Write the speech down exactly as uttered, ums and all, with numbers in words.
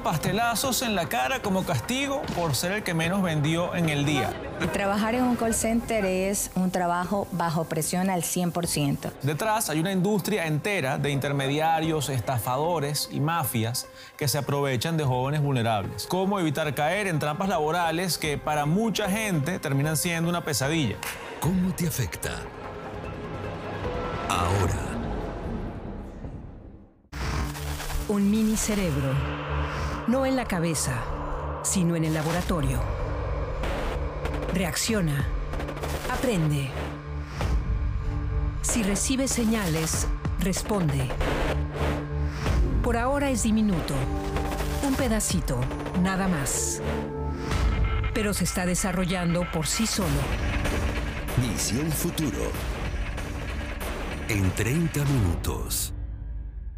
pastelazos en la cara como castigo por ser el que menos vendió en el día. Trabajar en un call center es un trabajo bajo presión al cien por ciento. Detrás hay una industria entera de intermediarios, estafadores y mafias que se aprovechan de jóvenes vulnerables. ¿Cómo evitar caer en trampas laborales que para mucha gente terminan siendo una pesadilla? ¿Cómo te afecta? Ahora. Un mini cerebro, no en la cabeza, sino en el laboratorio. Reacciona, aprende. Si recibe señales, responde. Por ahora es diminuto, un pedacito, nada más. Pero se está desarrollando por sí solo. Misión Futuro. En treinta minutos.